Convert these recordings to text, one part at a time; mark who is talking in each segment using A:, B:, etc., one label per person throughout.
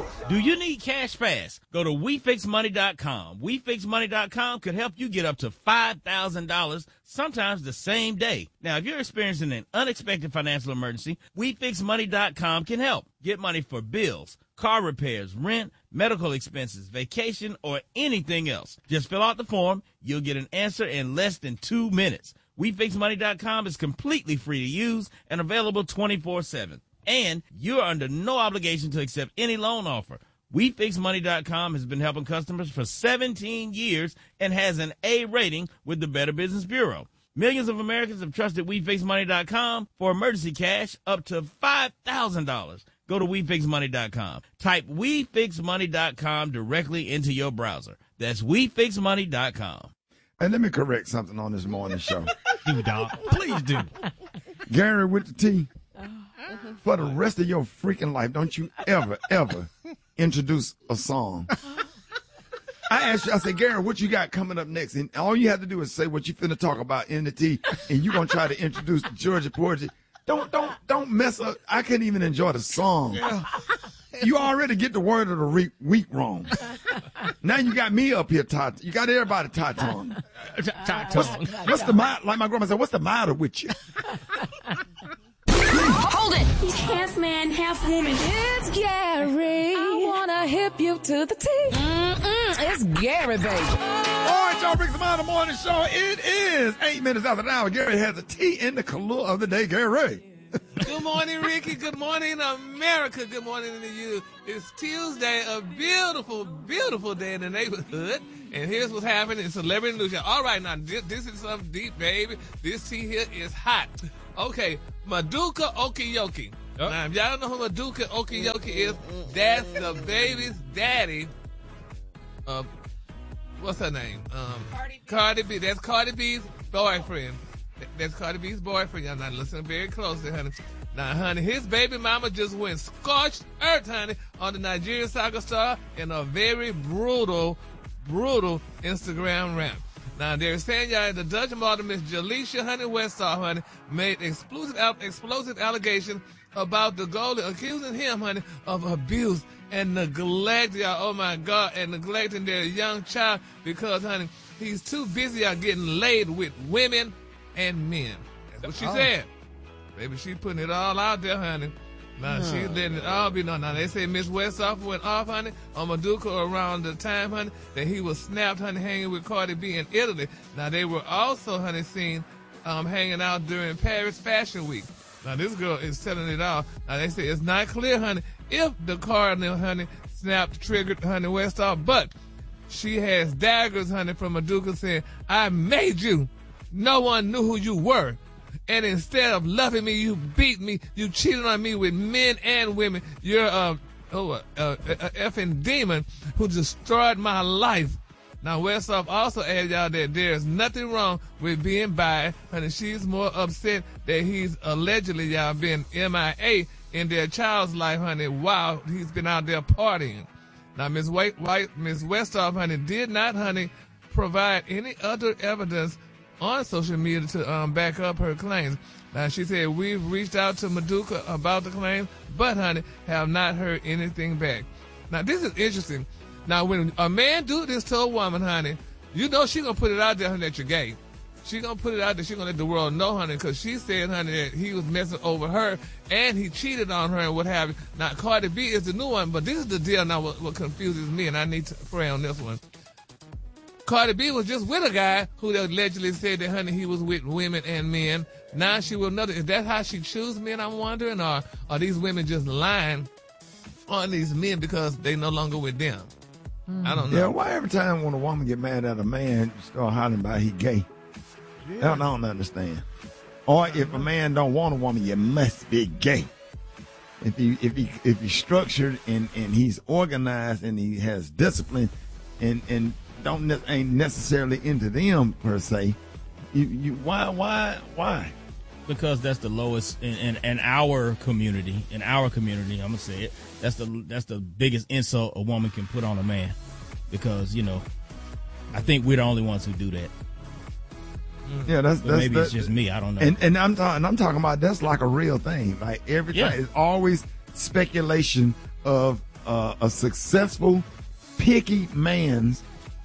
A: Do you need cash fast? Go to WeFixMoney.com. WeFixMoney.com could help you get up to $5,000, sometimes the same day. Now, if you're experiencing an unexpected financial emergency, WeFixMoney.com can help. Get money for bills, car repairs, rent, medical expenses, vacation, or anything else. Just fill out the form. You'll get an answer in less than 2 minutes. WeFixMoney.com is completely free to use and available 24/7. And you're under no obligation to accept any loan offer. WeFixMoney.com has been helping customers for 17 years and has an A rating with the Better Business Bureau. Millions of Americans have trusted WeFixMoney.com for emergency cash up to $5,000. Go to WeFixMoney.com. Type WeFixMoney.com directly into your browser. That's WeFixMoney.com.
B: And let me correct something on this morning show.
A: Do, Doc. Please do.
B: Gary with the T. For the rest of your freaking life, don't you ever introduce a song. I asked you, I said, Gary, what you got coming up next? And all you have to do is say what you finna talk about in the T, and you're going to try to introduce Georgia poetry. Don't mess up. I couldn't even enjoy the song. Yeah. You already get the word of the week wrong. Now you got me up here, you got everybody tongue. What's the matter? Like my grandma said, what's the matter with you?
C: Hold it! He's half man, half woman. It's Gary. I wanna hip you to the T. It's Gary, baby.
B: All right, y'all, Rick Samana Morning Show. It is 8 minutes after the hour. Gary has a T in the color of the day. Gary.
D: Good morning, Ricky. Good morning, America. Good morning to you. It's Tuesday, a beautiful, beautiful day in the neighborhood. And here's what's happening in Celebrity News. All right, now, this is something deep, baby. This tea here is hot. Okay, Maduka Okiyoki. Now, if y'all don't know who Maduka Okiyoki is, that's the baby's daddy. What's her name? Cardi B. That's Cardi B's boyfriend. That's Cardi B's boyfriend. Y'all not listening very closely, honey. Now, honey, his baby mama just went scorched earth, honey, on the Nigerian soccer star in a very brutal Instagram rant. Now, they're saying, y'all, the Dutch model, Miss Jalisha Honey Westall, honey, made explosive allegations about the goalie, accusing him, honey, of abuse and neglect, y'all, oh my God, and neglecting their young child because, honey, he's too busy out getting laid with women and men. That's what she said. Baby, she putting it all out there, honey. Now, she's letting it all be known. Now, they say Miss Westhoff went off, honey, on Maduka around the time, honey, that he was snapped, honey, hanging with Cardi B in Italy. Now, they were also, honey, seen hanging out during Paris Fashion Week. Now, this girl is telling it all. Now, they say it's not clear, honey, if the cardinal, honey, snapped, triggered, honey, Westhoff, but she has daggers, honey, from Maduka saying, I made you. No one knew who you were. And instead of loving me, you beat me. You cheated on me with men and women. You're a effing demon who destroyed my life. Now, Westhoff also added, y'all, that there's nothing wrong with being bi, honey. She's more upset that he's allegedly, y'all, been MIA in their child's life, honey, while he's been out there partying. Now, Miss Westhoff, honey, did not, honey, provide any other evidence on social media to back up her claims. Now, she said, we've reached out to Maduka about the claim, but, honey, have not heard anything back. Now, this is interesting. Now, when a man do this to a woman, honey, you know she going to put it out there, honey, that you're gay. She going to put it out there. She going to let the world know, honey, because she said, honey, that he was messing over her and he cheated on her and what have you. Now, Cardi B is the new one, but this is the deal now what confuses me, and I need to pray on this one. Cardi B was just with a guy who allegedly said that, honey, he was with women and men. Now she with another. Is that how she chooses men, I'm wondering? Or are these women just lying on these men because they no longer with them? I don't know.
B: Yeah, why every time when a woman get mad at a man, you start hollering about he gay? Yeah. I don't understand. Or if a man don't want a woman, you must be gay. If he's structured and he's organized and he has discipline and ain't necessarily into them per se. Why?
A: Because that's the lowest in our community. In our community, I'm gonna say it. That's the biggest insult a woman can put on a man. Because I think we're the only ones who do that.
B: Yeah, that's
A: maybe it's just me. I don't know.
B: And I'm talking about that's like a real thing. Like everything is always speculation of a successful, picky man's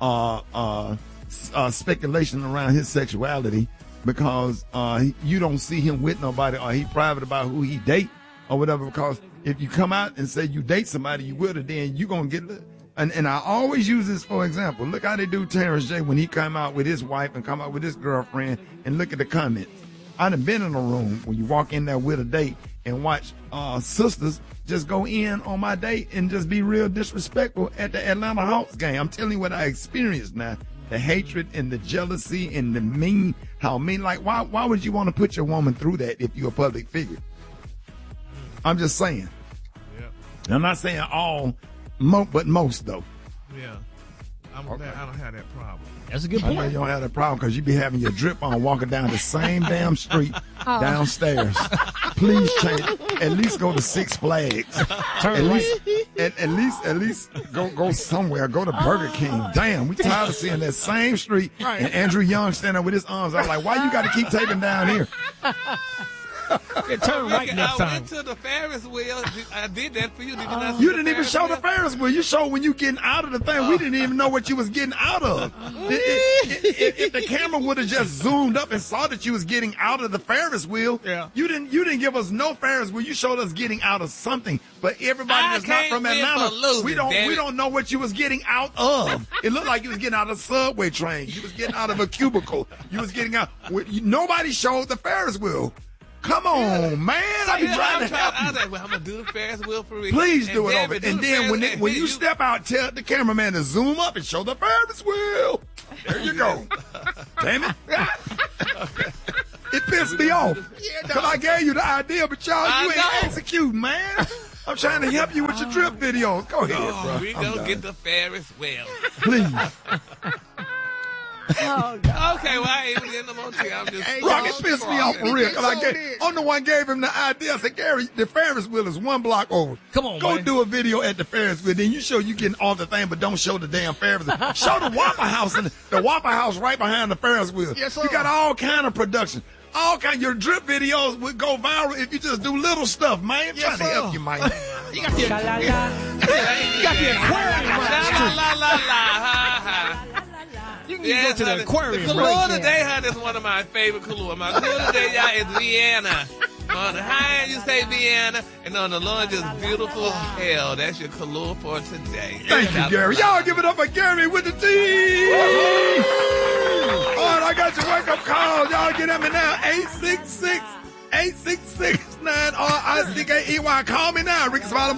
B: speculation around his sexuality because you don't see him with nobody or he private about who he date or whatever. Because if you come out and say you date somebody, you will, then you gonna get. And I always use this for example. Look how they do Terrence J when he come out with his wife and come out with his girlfriend, and look at the comments. I done been in a room when you walk in there with a date and watch sisters just go in on my date and just be real disrespectful at the Atlanta Hawks game. I'm telling you what I experienced now. The hatred and the jealousy and the how mean, like, why would you want to put your woman through that if you're a public figure? I'm just saying. Yeah. I'm not saying all, but most, though.
D: Yeah. I don't have that problem.
E: That's a good point.
B: I know you don't have that problem because you be having your drip on walking down the same damn street downstairs. Please change. At least go to Six Flags. At least go somewhere. Go to Burger King. Damn, we tired of seeing that same street and Andrew Young standing with his arms out like, why you got to keep taping down here?
E: Turn right next time.
D: I went to the Ferris wheel. I did that for you. Did you not?
B: You didn't even show the Ferris wheel. You showed when you getting out of the thing. We didn't even know what you was getting out of. If the camera would have just zoomed up and saw that you was getting out of the Ferris wheel, you didn't give us no Ferris wheel. You showed us getting out of something. But everybody that's not from Atlanta, we don't know what you was getting out of. It looked like you was getting out of a subway train. You was getting out of a cubicle. You was getting out. Nobody showed the Ferris wheel. Come on, man. I be trying to help you.
D: I'm going to do the Ferris wheel for you.
B: Please do it over. And then when you step out, tell the cameraman to zoom up and show the Ferris wheel. There you go. Damn it. It pissed me off. Because I gave you the idea, but you ain't executing, man. I'm trying to help you with your drip videos. Go ahead, bro.
D: We going to get the Ferris wheel.
B: Please.
C: Oh, God.
D: Okay, well, I ain't even in the motel. I'm just...
B: Rocket pissed me off for real. I'm the one gave him the idea. I said, Gary, the Ferris wheel is one block over.
E: Come on,
B: Go
E: man.
B: do a video at the Ferris wheel. Then you show you getting off the thing, but don't show the damn Ferris wheel. Show the Waffle House and the Waffle House right behind the Ferris wheel.
E: Yes, sir.
B: You got all kind of production. All kind. Your drip videos would go viral if you just do little stuff, man. I'm trying to help you, man.
E: You got the aquarium right. You can go to the aquarium.
D: The Kahlua today, honey, is one of my favorite Kahlua. My Kahlua today, y'all, is Vienna. On the high end, you say Vienna, and on the low end, just beautiful as hell. That's your Kahlua for today.
B: Thank you, Gary. Y'all give it up for Gary with the T. All right, I got your wake-up call. Y'all get at me now. 866-866-9-RICKEY. Call me now. Ricky Smiley.